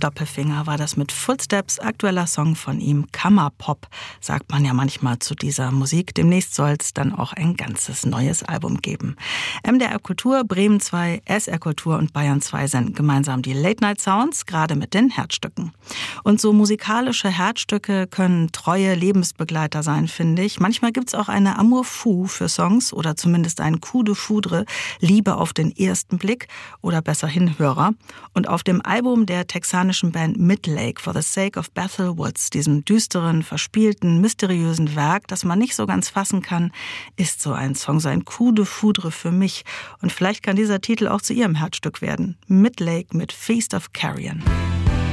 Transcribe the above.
Doppelfinger war das mit Footsteps, aktueller Song von ihm, Kammerpop, sagt man ja manchmal zu dieser Musik. Demnächst soll es dann auch ein ganzes neues Album geben. MDR Kultur, Bremen 2, SR Kultur und Bayern 2 senden gemeinsam die Late Night Sounds, gerade mit den Herzstücken. Und so musikalische Herzstücke können treue Lebensbegleiter sein, finde ich. Manchmal gibt's auch eine Amour fou für Songs oder zumindest ein Coup de foudre, Liebe auf den ersten Blick oder besser Hinhörer. Und auf dem Album der texanischen Band Midlake, For the Sake of Bethel Woods, diesem düsteren, verspielten, mysteriösen Werk, das man nicht so ganz fassen kann, ist so ein Song, so ein Coup de foudre für mich. Und vielleicht kann dieser Titel auch zu ihrem Herzstück werden. Midlake mit Feast of Carrion.